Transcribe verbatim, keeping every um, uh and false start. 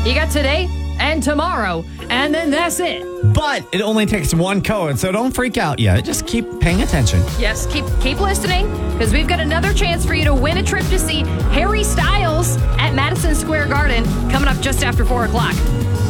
You got today and tomorrow, and then that's it. But it only takes one code, so don't freak out yet. Just keep paying attention. Yes, keep keep listening, because we've got another chance for you to win a trip to see Harry Styles at Madison Square Garden coming up just after four o'clock.